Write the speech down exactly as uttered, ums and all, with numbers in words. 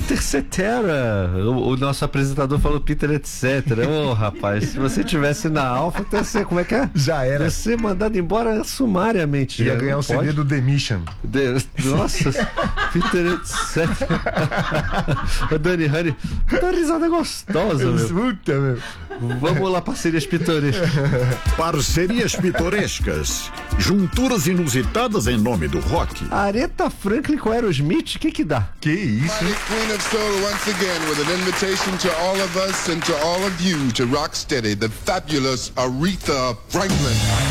Peter Cetera. O, o nosso apresentador falou Peter etc. Ô, oh, rapaz, se você tivesse na Alfa, até ser, como é que é? Já era. Ia ser mandado embora sumariamente. Ia já. ganhar o C D do The Mission. De... Nossa, Peter etc. O Dani Honey, tá risada gostosa, meu. Puta, meu. Vamos lá, parcerias pitorescas. Parcerias pitorescas. Junturas inusitadas em nome do rock. Aretha Franklin com Aerosmith, o que que dá? Que isso, hein? Queen of Soul once again with an invitation to all of us and to all of you to rock steady, the fabulous Aretha Franklin.